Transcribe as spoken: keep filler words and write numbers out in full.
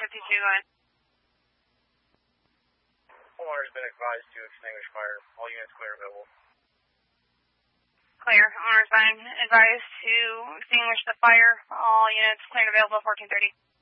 fifty-two, go ahead. Homeowner has been advised to extinguish fire. All units clear available. Clear. Owner's been advised to extinguish the fire. All units clear and available, fourteen thirty.